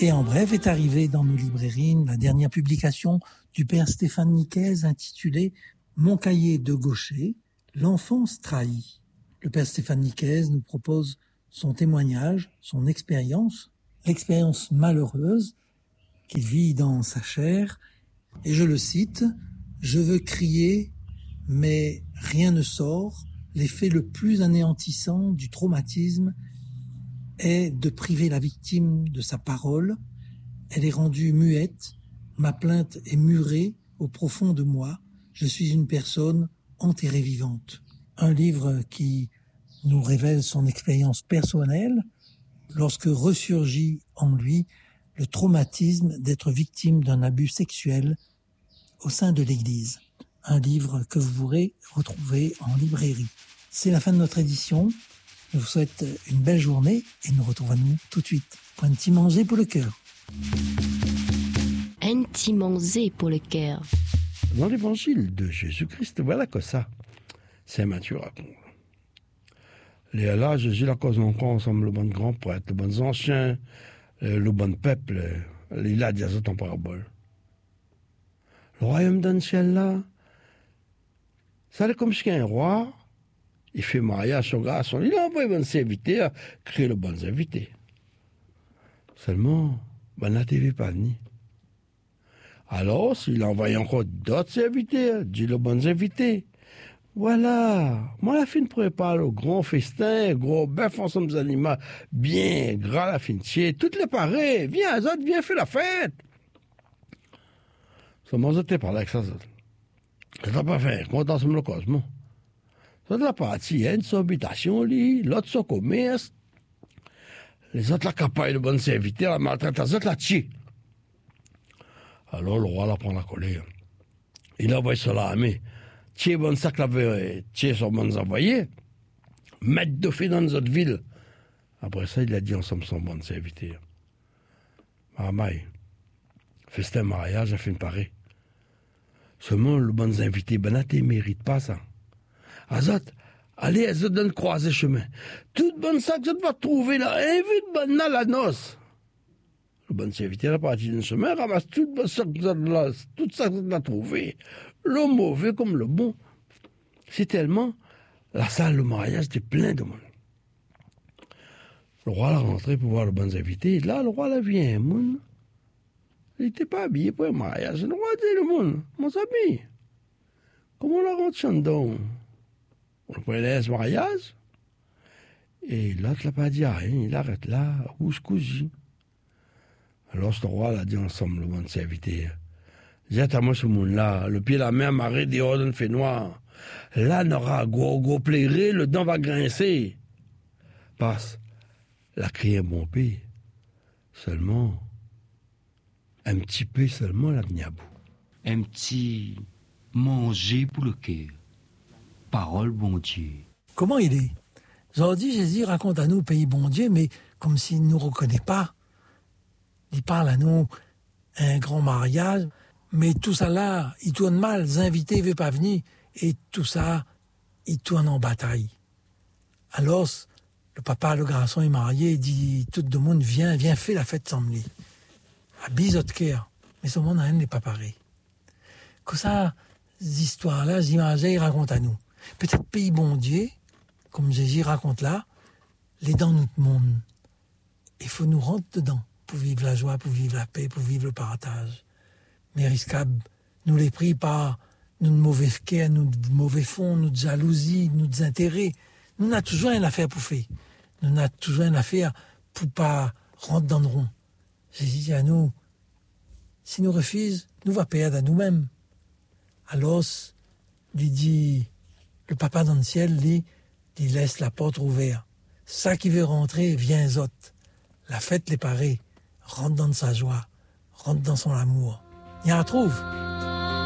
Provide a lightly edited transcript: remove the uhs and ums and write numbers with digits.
Et en bref, est arrivée dans nos librairies la dernière publication du père Stéphane Nicaise intitulée « Mon cahier de gaucher, l'enfance trahie ». Le père Stéphane Nicaise nous propose son témoignage, son expérience, l'expérience malheureuse qu'il vit dans sa chair. Et je le cite, « Je veux crier, mais rien ne sort. L'effet le plus anéantissant du traumatisme est de priver la victime de sa parole. Elle est rendue muette. Ma plainte est murée au profond de moi. Je suis une personne enterrée vivante. » Un livre qui nous révèle son expérience personnelle lorsque ressurgit en lui le traumatisme d'être victime d'un abus sexuel au sein de l'Église. Un livre que vous pourrez retrouver en librairie. C'est la fin de notre édition. Je vous souhaite une belle journée et nous retrouvons tout de suite pour un petit manger pour le cœur. Un petit manger pour le cœur. Dans l'évangile de Jésus-Christ, voilà que ça, Saint Matthieu raconte. Là, Jésus la cause encore ensemble, le bon grand prêtre, le bon ancien, le bon peuple, il a dit ça en parabole. Le royaume d'un ciel là, ça est comme si un roi, il fait mariage sur garçon, il envoie un bon serviteur, créer le bon invité. Seulement, ben la TV pas venu. Alors, s'il envoie encore d'autres serviteurs, dit le bon invité. Voilà, moi la fin prépare le grand festin, gros bœuf ensemble des animaux, bien gras la fin tiers, toutes les pareilles, viens Azot, viens faire la fête. Seulement je t'ai parlé avec ça, je t'ai pas fait, quand dans le cosmos. Ça de la partie, une son habitation, l'autre son commerce, les autres la capaille de bonne serviteur, la maltraite, les autres la tue. Alors le roi la prend la colère. Il envoie sur l'armée. Tiens, bon sac la veille, tiens, son bon envoyé, mettre de fait dans notre ville. Après ça, il a dit ensemble son bon serviteur. Maramai, festin mariage, a fait une parée. Seulement, le bon invité, ben, tu mérite pas ça. Azot, allez, Azot, donne croiser chemin. Toute bonne sac, je vas trouver là, invite bonne à la noce. Le bon serviteur est parti d'un chemin, ramasse toute bonne sac, tout ça que tu as trouvé. Le mauvais comme le bon. C'est tellement, la salle de mariage était pleine de monde. Le roi l'a rentré pour voir le bon invité. Là, le roi l'a vu un monde. Il n'était pas habillé pour un mariage. Le roi dit le monde, mon ami, comment on la rentre dedans? On le prenait ce mariage? Et l'autre l'a pas dit rien. Il arrête là, où cousu. Alors, ce roi l'a dit ensemble, le bon serviteur. Jette à moi ce monde-là, le pied la main marée dehors d'un fait noir. Là, n'aura gros plairé, le dent va grincer. Passe, la crié un bon pays. Seulement, un petit peu seulement, la venu à bout. Un petit manger pour le cœur. Parole bon Dieu. Comment il est? Aujourd'hui, Jésus raconte à nous pays bon Dieu, mais comme s'il ne nous reconnaît pas. Il parle à nous un grand mariage. Mais tout ça là, il tourne mal, les invités ne veulent pas venir, et tout ça, il tourne en bataille. Alors, le papa, le garçon est marié, il dit, tout le monde viens, fais la fête sans lui. Habille votre cœur, mais ce monde n'est pas pareil. Que ça, ces histoires-là, ces images, il raconte à nous. Peut-être pays bon Dieu, comme Jésus raconte là, les dans notre monde. Il faut nous rentrer dedans, pour vivre la joie, pour vivre la paix, pour vivre le partage. Mais risquable, nous les pris par nos mauvais cœurs, nos mauvais fonds, nos jalousies, nos intérêts. Nous n'avons toujours une affaire pour faire. Nous n'avons toujours une affaire pour pas rentrer dans le rond. Jésus dit à nous, si nous refusons, nous va perdre à nous-mêmes. Alors, lui dit, le papa dans le ciel, lui, il laisse la porte ouverte. Ça qui veut rentrer, vient zot. La fête les parée, rentre dans sa joie, rentre dans son amour. Il y en trouve.